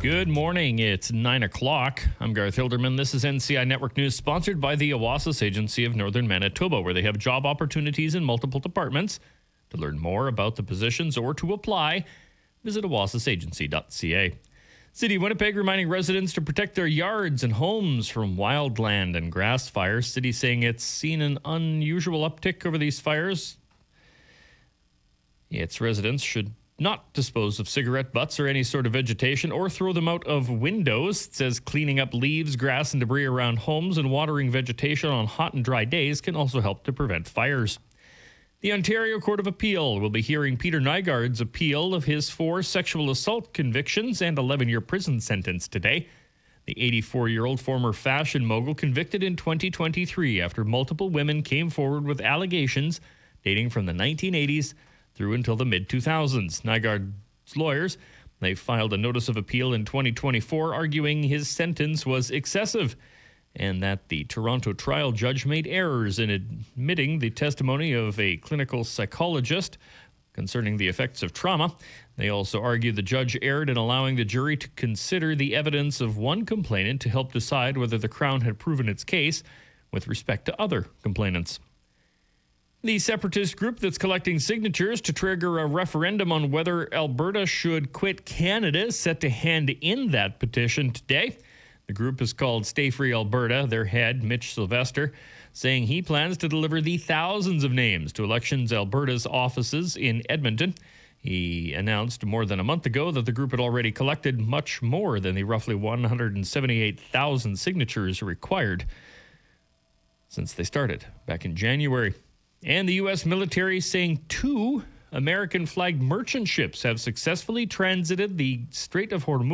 Good morning. It's 9 o'clock. I'm Garth Hilderman. This is NCI Network News, sponsored by the Oasis Agency of Northern Manitoba, where they have job opportunities in multiple departments. To learn more about the positions or to apply, visit oasisagency.ca. City of Winnipeg reminding residents to protect their yards and homes from wildland and grass fires. City saying it's seen an unusual uptick over these fires. Its residents should not dispose of cigarette butts or any sort of vegetation or throw them out of windows. It says cleaning up leaves, grass, and debris around homes and watering vegetation on hot and dry days can also help to prevent fires. The Ontario Court of Appeal will be hearing Peter Nygard's appeal of his 4 sexual assault convictions and 11-year prison sentence today. The 84-year-old former fashion mogul convicted in 2023 after multiple women came forward with allegations dating from the 1980s through until the mid-2000s. Nygard's lawyers, they filed a notice of appeal in 2024 arguing his sentence was excessive and that the Toronto trial judge made errors in admitting the testimony of a clinical psychologist concerning the effects of trauma. They also argue the judge erred in allowing the jury to consider the evidence of one complainant to help decide whether the Crown had proven its case with respect to other complainants. The separatist group that's collecting signatures to trigger a referendum on whether Alberta should quit Canada is set to hand in that petition today. The group is called Stay Free Alberta. Their head, Mitch Sylvester, saying he plans to deliver the thousands of names to Elections Alberta's offices in Edmonton. He announced more than a month ago that the group had already collected much more than the roughly 178,000 signatures required since they started back in January. And the U.S. military saying 2 American-flagged merchant ships have successfully transited the Strait of Hormuz